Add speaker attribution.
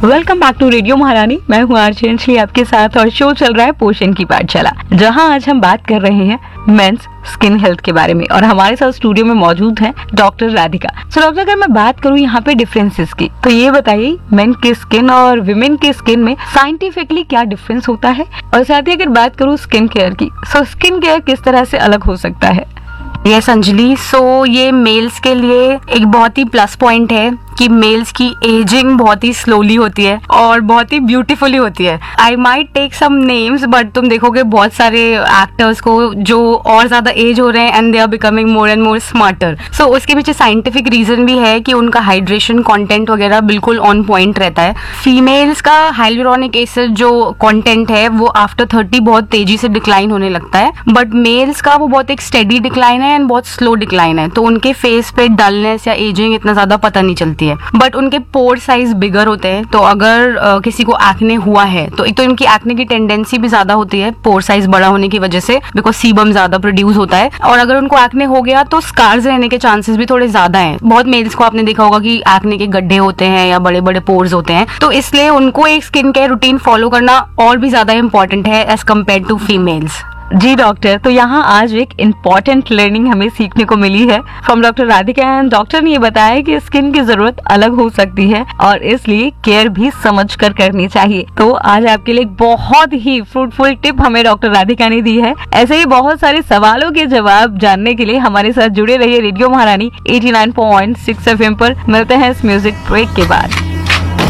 Speaker 1: Welcome back to radio महारानी। मैं हूँ आरजे अंजलि आपके साथ और शो चल रहा है पोषण की पाठशाला, जहाँ आज हम बात कर रहे हैं मेंस स्किन हेल्थ के बारे में और हमारे साथ स्टूडियो में मौजूद है डॉक्टर राधिका। सो डॉक्टर, अगर मैं बात करूँ यहाँ पे डिफरेंसेस की, तो ये बताइए मेन की स्किन और विमेन की स्किन में साइंटिफिकली क्या डिफरेंस होता है, और साथ ही अगर बात करूँ स्किन केयर की, सो स्किन केयर किस तरह से अलग हो सकता है।
Speaker 2: यस अंजलि, सो ये मेल्स के लिए एक बहुत ही प्लस पॉइंट है कि मेल्स की एजिंग बहुत ही स्लोली होती है और बहुत ही ब्यूटीफुली होती है। I might take some names, but तुम देखोगे बहुत सारे एक्टर्स को जो और ज्यादा एज हो रहे हैं and they are becoming more and more smarter. सो उसके पीछे साइंटिफिक रीजन भी है कि उनका हाइड्रेशन कंटेंट वगैरह बिल्कुल ऑन पॉइंट रहता है। फीमेल्स का हाइलुरोनिक एसिड जो कंटेंट है वो आफ्टर 30 बहुत तेजी से डिक्लाइन होने लगता है, बट मेल्स का वो बहुत एक स्टेडी डिक्लाइन है एंड बहुत स्लो डिक्लाइन है। तो उनके फेस पे डलनेस या एजिंग इतना ज्यादा पता नहीं चलती है, बट उनके पोर साइज बिगर होते हैं। तो अगर किसी को एक्ने हुआ है तो एक तो इनकी एक्ने की टेंडेंसी भी ज्यादा होती है पोर साइज बड़ा होने की वजह से, बिकॉज सीबम ज्यादा प्रोड्यूस होता है। और अगर उनको एक्ने हो गया तो स्कार्स रहने के चांसेस भी थोड़े ज्यादा हैं। बहुत मेल्स को आपने देखा होगा कि एक्ने के गड्ढे होते हैं या बड़े बड़े पोर्स होते हैं, तो इसलिए उनको एक स्किन केयर रूटीन फॉलो करना और भी ज्यादा इंपॉर्टेंट है as compare to females.
Speaker 1: Ji doctor, तो यहाँ आज एक इम्पॉर्टेंट लर्निंग हमें सीखने को मिली है from doctor Radhika. And doctor ने ये बताया कि स्किन की जरूरत अलग हो सकती है और इसलिए केयर भी समझ कर करनी चाहिए। तो आज आपके लिए बहुत ही फ्रूटफुल टिप हमें डॉक्टर राधिका ने दी है। ऐसे ही बहुत सारे सवालों के जवाब जानने के लिए हमारे साथ जुड़े रहिए रेडियो महारानी 89.6 FM पर। मिलते हैं इस म्यूजिक ब्रेक के बाद।